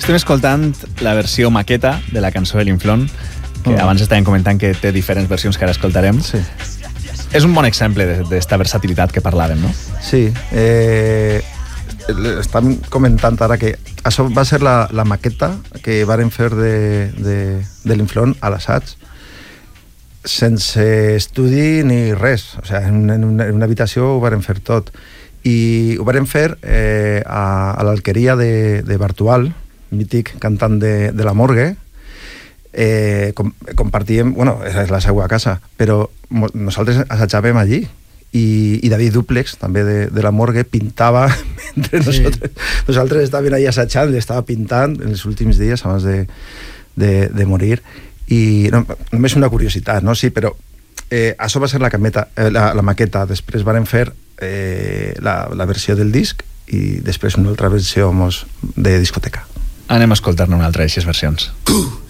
Estem escoltant la versió maqueta de la cançó de l'Inflon, que abans estàvem comentant que té diferents versions que ara escoltarem. Sí. És un bon exemple d'esta versatilitat que parlàvem, no? Sí. Estàvem comentant ara que això va ser la maqueta que varen fer de l'Inflon a l'assaig, sense estudi ni res. O sigui, en una habitació ho varen fer tot. I ho varen fer a l'Alqueria de Bartual, mític cantant de la Morgue. Compartíem, bueno, és la seva casa, però nosaltres assajàvem allí. I David Dúplex, també de la Morgue, pintava mentre nosaltres estàvem allà assajant, estava pintant en els últims dies abans de morir. I no, només una curiositat, no? Sí, però això va ser la maqueta. Després varen fer la versió del disc i després una altra versió de discoteca. Anem a escoltar-ne una altra d'aquestes versions.